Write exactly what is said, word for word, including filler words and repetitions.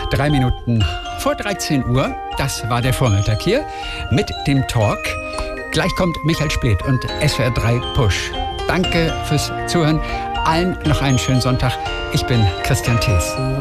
Drei Minuten vor dreizehn Uhr, das war der Vormittag hier mit dem Talk. Gleich kommt Michael Späth und S W R drei Push. Danke fürs Zuhören. Allen noch einen schönen Sonntag. Ich bin Christian Thees.